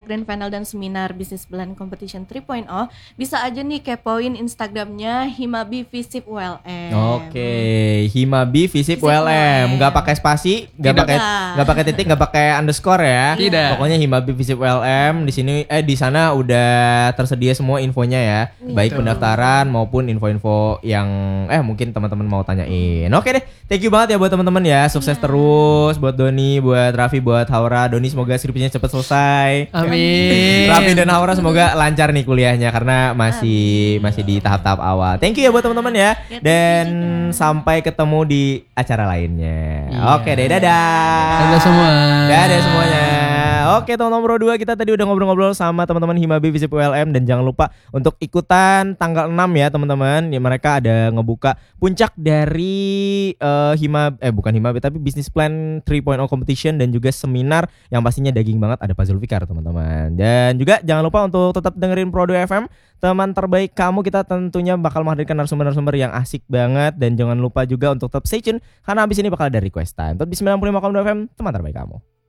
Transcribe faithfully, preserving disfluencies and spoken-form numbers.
Grand Final dan Seminar Business Plan Competition tiga titik nol, bisa aja nih kepoin Instagramnya Himabi Visip U L M. Oke, Himabi Visip U L M, nggak pakai spasi, nggak pakai nggak pakai titik, nggak pakai underscore ya. Tidak. Pokoknya Himabi Visip U L M di sini eh di sana udah tersedia semua infonya ya, baik pendaftaran maupun info-info yang eh mungkin teman-teman mau tanyain. Oke deh, thank you banget ya buat teman-teman ya, sukses yeah. terus buat Doni, buat Raffi, buat Haura. Doni semoga skripsinya cepat selesai. Amin. Raffi dan Haura semoga lancar nih kuliahnya karena masih Amin. masih di tahap-tahap awal. Thank you ya buat teman-teman ya. Dan sampai ketemu di acara lainnya. Iya. Oke deh, dadah. Dadah semua. Dadah semuanya. Oke, teman-teman Pro dua, kita tadi udah ngobrol-ngobrol sama teman-teman Himabi Visip U L M, dan jangan lupa untuk ikutan tanggal enam ya, teman-teman. Ya, mereka ada ngebuka puncak dari uh, Himab eh bukan Himabi tapi Business Plan tiga titik nol Competition dan juga seminar yang pastinya daging banget, ada Pak Zulfikar, teman-teman. Dan juga jangan lupa untuk tetap dengerin Pro dua F M, teman terbaik kamu. Kita tentunya bakal menghadirkan narasumber-narasumber yang asik banget, dan jangan lupa juga untuk tetap stay tune karena abis ini bakal ada request time. Tetap di sembilan puluh lima koma dua F M, teman terbaik kamu.